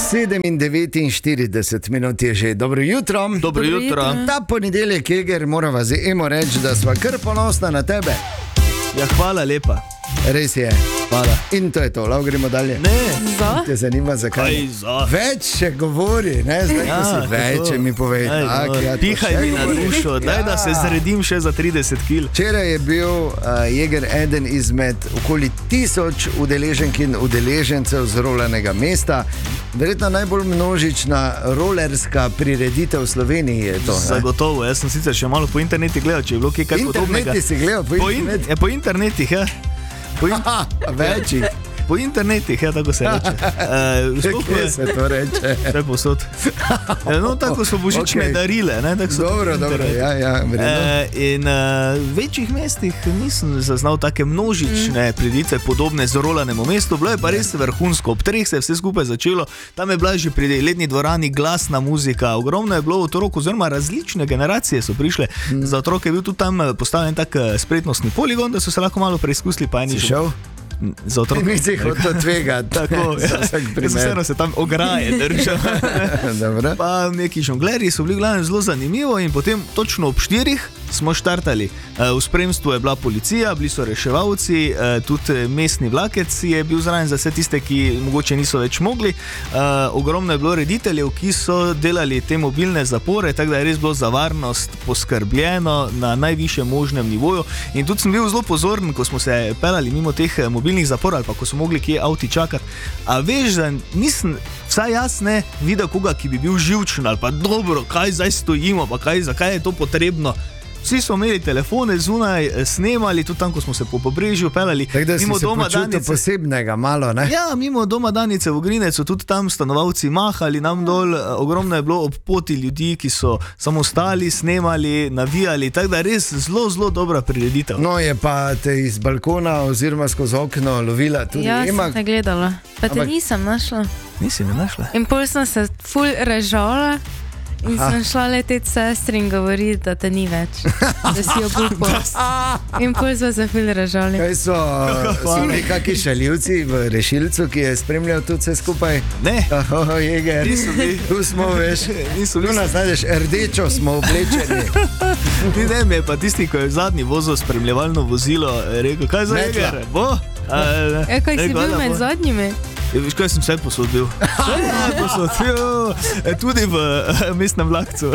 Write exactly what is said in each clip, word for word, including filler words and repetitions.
sedem in devetinštirideset minut je že. Dobro jutro. Dobro, Dobro jutro. jutro. Ta ponedeljek, Eger, morava z Emo reči, da sva kar ponosna na tebe. Ja, hvala lepa. Res je. Hvala. In to je to, lahko gremo dalje. Ne. Za? Te zanima, zakaj? Aj, za. Več še govori, ne? Zdaj, Ja, ko si več, tako. mi povej. Aj, Tak, no, ja, to Pihaj še mi na govori. dušo, daj, da se Ja. zredim še za trideset kil. Včeraj je bil uh, Jeger eden izmed okoli tisoč udeleženk in udeležencev z rolanega mesta. Verjetno najbolj množična rolerska prireditev v Sloveniji je to. ne? Zagotovo, jaz sem sicer še malo po internetu gledal, če je bilo kaj, kaj podobnega. Interneti si gledal, po Po, in, internetu. ja, po internetih, ja. Po, in, Aha, večjih. po internetih, ja, tako se reče. Uh, Kje se to reče? Vse posod. Ja, no, tako so božične Okej. okay. darile. Ne, tako so Dobro, tudi dobro, internet. ja, ja, vredno. E, in uh, v večjih mestih nisem zaznal take množične mm. prireditve, podobne z rolanemu mestu. Bilo je pa res vrhunsko. Ob treh se je vse skupaj začelo. Tam je bila že pri letni dvorani glasna muzika. Ogromno je bilo otrok, oziroma različne generacije so prišle. Mm. Za otroke je bil tudi tam postavljen tak eh, spretnostni poligon, da so se lahko malo preizkusili. Pa Si šel? Za otroke. Ti nisi hotel tvegati. Tako, Za ja. vsak Jaz primer. vseeno se tam ograje držal. Dobro. Pa neki žonglerji so bili glavno zelo zanimivo in potem točno ob štirih smo štartali. V spremstvu je bila policija, bili so reševalci, tudi mestni vlakec je bil zraven za vse tiste, ki mogoče niso več mogli. Ogromno je bilo rediteljev, ki so delali te mobilne zapore, tako da je res bilo za varnost poskrbljeno na najvišjem možnem nivoju. In tudi sem bil zelo pozoren, ko smo se pelali mimo teh mobilnih zaporov ali pa ko so mogli kje avti čakati. A veš, da nisem, vsaj jaz ne, videl koga, ki bi bil živčen ali pa dobro, kaj zdaj stojimo, pa kaj, zakaj je to potrebno. Vsi so imeli telefone zunaj, snemali, tudi tam, ko smo se po pobrežju pelali. Tako da si mimo se doma počutil Danice. posebnega, malo, ne? Ja, mimo doma Danice v Grinecu, tudi tam stanovalci mahali nam dol, ogromno je bilo ob poti ljudi, ki so samo stali, snemali, navijali, tako da res zelo, zelo dobra prireditev. No, je pa te iz balkona oziroma skozi okno lovila tudi Ja, Ema. sem te gledala. Pa te Ampak- nisem našla. Nisi me našla? In pol sem se ful režala in Aha. sem šla leteti sestri in govoriti, da te ni več. Da si obupal. In pol smo se ful režali. Kaj so, so nekaki šaljivci v rešilcu, ki je spremljal tudi vse skupaj? Ne. Oh, Jeger, Niso bili. tu smo, veš, Niso tu bili. nas najdeš, rdečo smo oblečeni. Ti ne, mi je pa tisti, ko je zadnji vozil spremljevalno vozilo, rekel, kaj za Metla. Jeger? Bo? A, E, kaj si rekel, bil "Ajde, med bo." zadnjimi? Ja, veš, kaj sem vse posodil? Vse posodil. E, tudi v eh, mestnem vlakcu.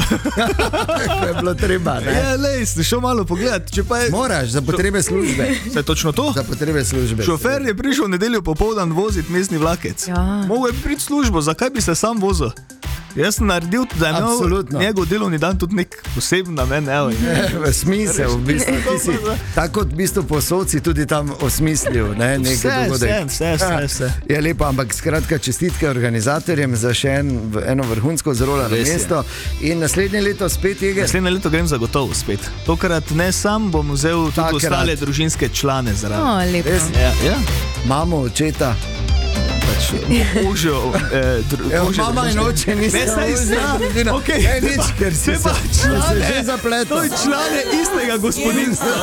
Tako je bilo treba, ne? Ja, lej, sem šel malo pogledat. Če pa je... Moraš, za potrebe službe. Se je točno to? Za potrebe službe. Šofer je prišel v nedeljo popoldan voziti mestni vlakec. Ja. Mogel je priti v službo, zakaj bi se sam vozil? Jaz sem naredil, da je imel Absolutno. njegov delovni dan tudi nek poseben namen. Evo, V smisel, v bistvu, ti si tako kot v bistvu posod si tudi tam osmislil, ne, nekaj Vse, dogodek. vse, vse, vse, vse. Je lepo, ampak skratka čestitke organizatorjem za še en, eno vrhunsko zrolano Res je. mesto in naslednje leto spet Jeger. Naslednje leto grem zagotovo spet. Tokrat ne sam, bom vzel tudi Takrat. ostale družinske člane zraven. O, lepo. Res? Ja, ja. Mamo, očeta. Pač, ožjo, eh, dru, Evo, ožjo mama in družino. oče nista Ne, saj ožja zna. družina. Okej. Ne, nič, ker si Se pa se, si se člane. že zapletel. To je člane istega gospodinstva.